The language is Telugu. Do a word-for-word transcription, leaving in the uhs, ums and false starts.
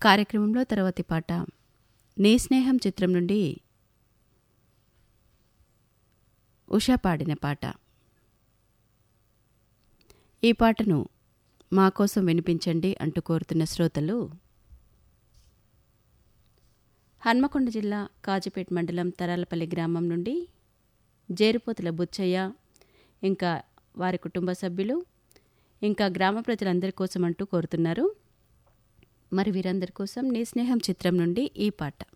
కార్యక్రమంలో తర్వాతి పాట నీ స్నేహం చిత్రం నుండి ఉషా పాడిన పాట. ఈ పాటను మా కోసం వినిపించండి అంటూ కోరుతున్న శ్రోతలు హన్మకొండ జిల్లా కాజిపేట మండలం తరాలపల్లి గ్రామం నుండి జేరుపోతుల బుచ్చయ్య, ఇంకా వారి కుటుంబ సభ్యులు, ఇంకా గ్రామ ప్రజలందరి కోసం అంటూ కోరుతున్నారు. మరి వీరందరి కోసం నీ స్నేహం చిత్రం నుండి ఈ పాట.